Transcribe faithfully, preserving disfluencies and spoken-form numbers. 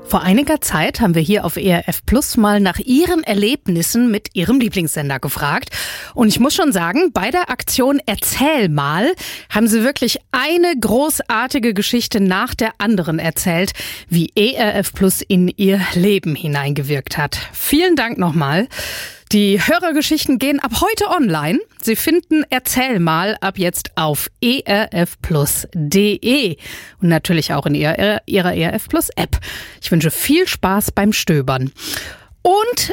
Vor einiger Zeit haben wir hier auf E R F Plus mal nach Ihren Erlebnissen mit Ihrem Lieblingssender gefragt. Und ich muss schon sagen, bei der Aktion Erzähl mal haben Sie wirklich eine großartige Geschichte nach der anderen erzählt, wie E R F Plus in Ihr Leben hineingewirkt hat. Vielen Dank nochmal. Die Hörergeschichten gehen ab heute online. Sie finden Erzähl mal ab jetzt auf e r f plus punkt d e und natürlich auch in Ihrer, Ihrer E R F Plus App. Ich wünsche viel Spaß beim Stöbern. Und